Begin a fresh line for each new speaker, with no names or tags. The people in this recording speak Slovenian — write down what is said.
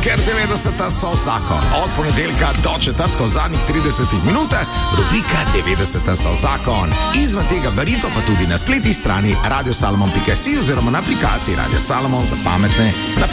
ker 90 so zakon. Od ponedeljka do četrtka v zadnjih 30 minutah, rubrika 90 so zakon. Izven tega barito pa tudi na spletni strani radiosalomon.si oziroma na aplikaciji Radio Salomon za pametne naprave.